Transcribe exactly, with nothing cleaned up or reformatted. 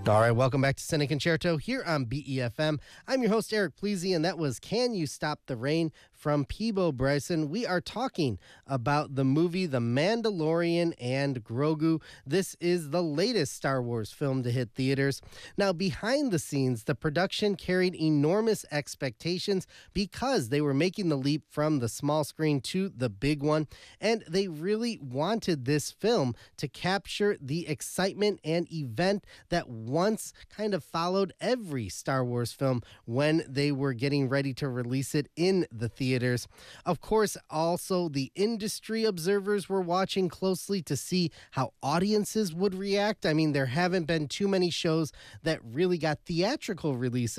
All right, welcome back to Cine Concerto here on B E F M. I'm your host, Eric Pleasy, and that was Can You Stop the Rain from Peabo Bryson. We are talking about the movie The Mandalorian and Grogu. This is the latest Star Wars film to hit theaters. Now, behind the scenes, the production carried enormous expectations because they were making the leap from the small screen to the big one, and they really wanted this film to capture the excitement and event that once kind of followed every Star Wars film when they were getting ready to release it in the theaters. Of course, also the industry observers were watching closely to see how audiences would react. I mean, there haven't been too many shows that really got theatrical releases